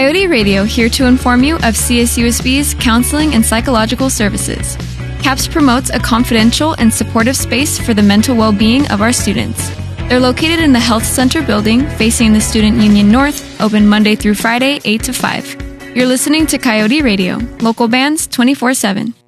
Coyote Radio, here to inform you of CSUSB's counseling and psychological services. CAPS promotes a confidential and supportive space for the mental well-being of our students. They're located in the Health Center building, facing the Student Union North, open Monday through Friday, 8 to 5. You're listening to Coyote Radio, local bands 24/7.